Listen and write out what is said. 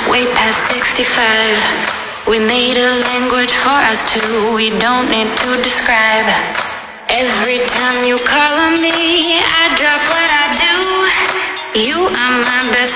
way past 65. We made a language for us two, we don't need to describe. Every time you call on me, I drop what I do. You are my best